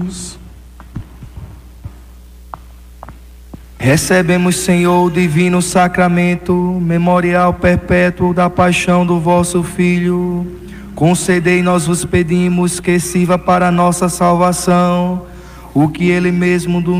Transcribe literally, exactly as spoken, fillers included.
Recebemos, Senhor, o divino sacramento, memorial perpétuo da paixão do vosso Filho. Concedei, nós vos pedimos, que sirva para a nossa salvação o que Ele mesmo